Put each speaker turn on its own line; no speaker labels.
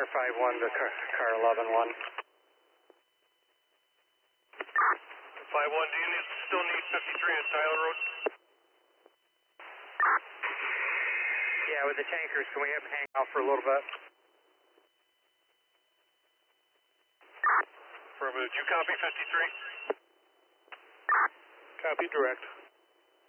car 5-1 to car 11-1.
5-1, do you still need 53 at Tyler Road?
Yeah, with the tankers, can we have hang out for a little bit?
Affirmative. Did you copy 53?
Copy direct.